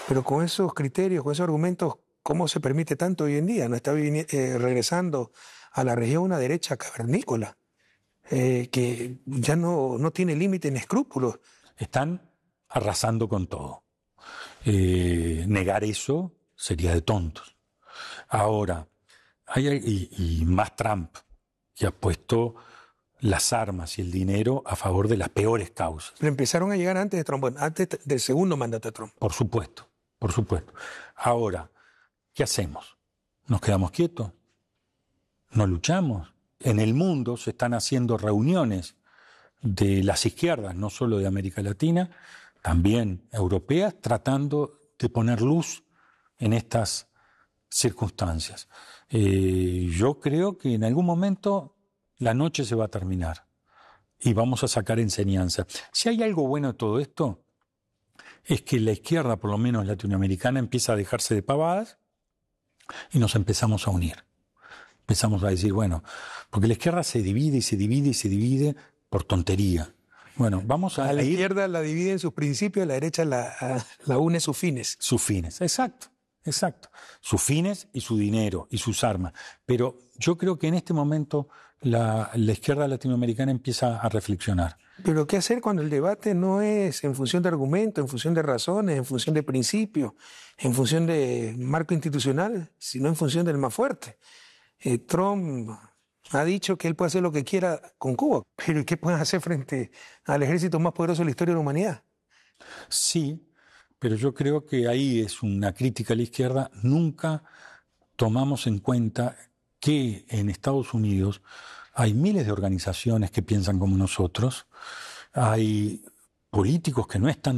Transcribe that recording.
Pero con esos criterios, con esos argumentos, ¿cómo se permite tanto hoy en día? ¿No está regresando a la región una derecha cavernícola que ya no tiene límite ni escrúpulos? Están arrasando con todo. Negar eso sería de tontos. Ahora, y más Trump, que ha puesto las armas y el dinero a favor de las peores causas. Pero empezaron a llegar antes de Trump, bueno, antes del segundo mandato de Trump. Por supuesto, por supuesto. Ahora, ¿qué hacemos? ¿Nos quedamos quietos? ¿No luchamos? En el mundo se están haciendo reuniones de las izquierdas, no solo de América Latina, también europeas, tratando de poner luz en estas circunstancias. Yo creo que en algún momento la noche se va a terminar y vamos a sacar enseñanza. Si hay algo bueno de todo esto, es que la izquierda, por lo menos latinoamericana, empieza a dejarse de pavadas y nos empezamos a unir. Empezamos a decir, bueno, porque la izquierda se divide y se divide y se divide por tontería. Bueno, vamos a la ir... izquierda la divide en sus principios, la derecha la une sus fines. Sus fines, exacto, exacto. Sus fines y su dinero y sus armas. Pero yo creo que en este momento la izquierda latinoamericana empieza a reflexionar. Pero ¿qué hacer cuando el debate no es en función de argumentos, en función de razones, en función de principios, en función de marco institucional, sino en función del más fuerte? Trump ha dicho que él puede hacer lo que quiera con Cuba, pero ¿qué pueden hacer frente al ejército más poderoso de la historia de la humanidad? Sí, pero yo creo que ahí es una crítica a la izquierda. Nunca tomamos en cuenta que en Estados Unidos hay miles de organizaciones que piensan como nosotros, hay políticos que no están